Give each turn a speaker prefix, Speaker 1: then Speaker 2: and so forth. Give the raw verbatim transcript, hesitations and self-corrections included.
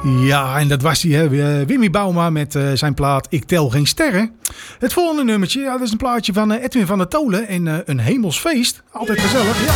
Speaker 1: Ja, en dat was hij, hè? Wimmy Bouma met uh, zijn plaat Ik tel geen sterren. Het volgende nummertje, ja, dat is een plaatje van uh, Edwin van der Tolen en uh, Een hemelsfeest. Altijd gezellig, ja.